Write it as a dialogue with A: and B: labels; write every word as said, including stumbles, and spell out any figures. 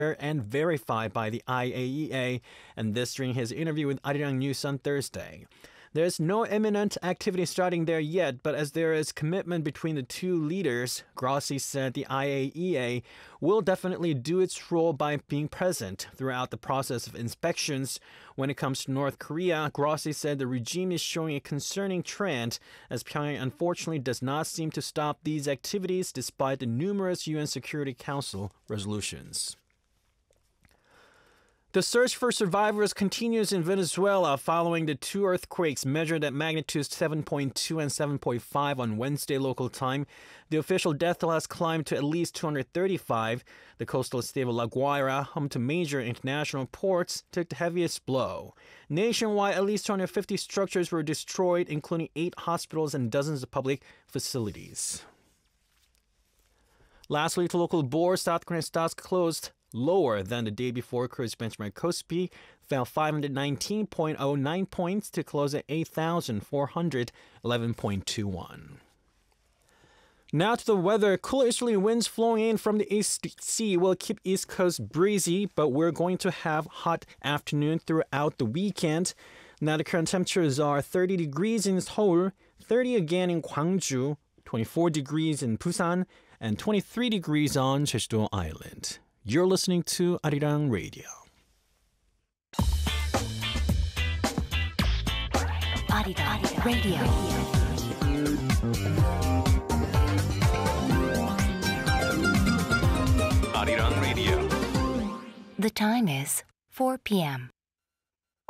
A: and verified by the I A E A, and this during his interview with Arirang News on Thursday. There's no imminent activity starting there yet, but as there is commitment between the two leaders, Grossi said the I A E A will definitely do its role by being present throughout the process of inspections. When it comes to North Korea, Grossi said the regime is showing a concerning trend, as Pyongyang unfortunately does not seem to stop these activities despite the numerous U N Security Council resolutions. The search for survivors continues in Venezuela following the two earthquakes measured at magnitudes seven point two and seven point five on Wednesday local time. The official death toll has climbed to at least two hundred thirty-five. The coastal state of La Guaira, home to major international ports, took the heaviest blow. Nationwide, at least two hundred fifty structures were destroyed, including eight hospitals and dozens of public facilities. Lastly, to local bourse, South Korean stocks closed lower than the day before. Cruise benchmark Kospi fell five hundred nineteen point zero nine points to close at eight thousand four hundred eleven point two one. Now to the weather. Cool easterly winds flowing in from the East Sea will keep East Coast breezy, but we're going to have hot afternoon throughout the weekend. Now the current temperatures are thirty degrees in Seoul, thirty again in Gwangju, twenty-four degrees in Busan, and twenty-three degrees on Jeju-do Island. You're listening to Arirang Radio.
B: Arirang Radio.
C: Arirang Radio.
B: The time is four p.m.